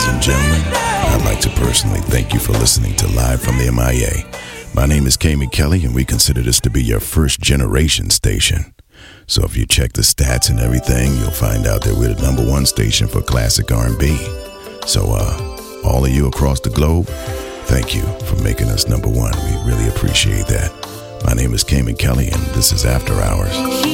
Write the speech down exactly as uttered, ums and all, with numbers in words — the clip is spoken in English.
Ladies and gentlemen, I'd like to personally thank you for listening to Live from the M I A. My name is Kamie Kelly, and we consider this to be your first generation station. So if you check the stats and everything, you'll find out that we're the number one station for classic R and B. So uh, all of you across the globe, thank you for making us number one. We really appreciate that. My name is Kamie Kelly, and this is After Hours.